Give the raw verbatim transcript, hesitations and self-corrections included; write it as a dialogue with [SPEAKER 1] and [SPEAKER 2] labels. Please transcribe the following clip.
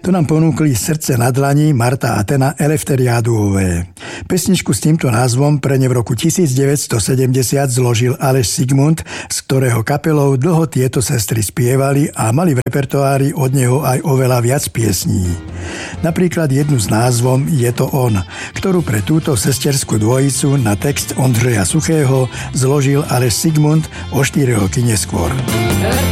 [SPEAKER 1] To nám ponúkli Srdce na dlani Marta Atena Eleftheriádové. Pesničku s týmto názvom pre ne v roku devätnásťstosedemdesiat zložil Aleš Sigmund, z ktorého kapelou dlho tieto sestry spievali a mali v repertoári od neho aj oveľa viac piesní. Napríklad jednu s názvom Je to on, ktorú pre túto sesterskú dvojicu na text Ondřeja Suchého zložil Aleš Sigmund o štyri roky neskôr.